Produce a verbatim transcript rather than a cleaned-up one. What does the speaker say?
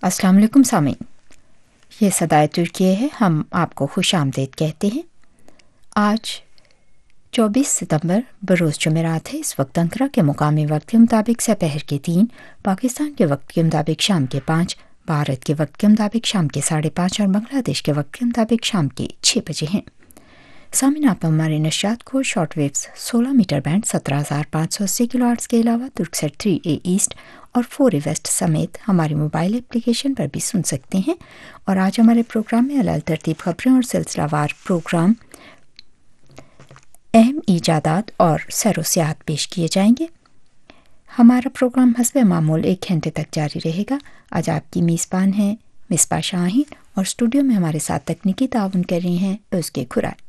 अस्सलाम वालेकुम सामीन, ये सदाए तुर्की है। हम आपको खुश आमदीद कहते हैं। आज चौबीस सितंबर बरोज़ जुमेरात है। इस वक्त अंकरा के मुकामी वक्त के मुताबिक सपहर के तीन, पाकिस्तान के वक्त के मुताबिक शाम के पाँच, भारत के वक्त के मुताबिक शाम के साढ़े पाँच और बांग्लादेश के वक्त के मुताबिक शाम के छः बजे हैं। सामीन, आप हमारे नशियात को शॉर्ट वेव्स सोलह मीटर बैंड सत्रह हज़ार पाँच सौ अस्सी किलो आर्ट्स के अलावा तुर्कसेट थ्री ए ईस्ट और फोर ए वेस्ट समेत हमारी मोबाइल एप्लीकेशन पर भी सुन सकते हैं। और आज हमारे प्रोग्राम में अलग तरतीब खबरें और सिलसिलावार प्रोग्राम, अहम ईजादात और सैर व सियाहत पेश किए जाएंगे। हमारा प्रोग्राम हस्बे मामूल एक घंटे तक जारी रहेगा। आज आपकी मेज़बान हैं मिसबा शाहीन और स्टूडियो में हमारे साथ तकनीकी ताउन कर रही हैं उसके खुराक।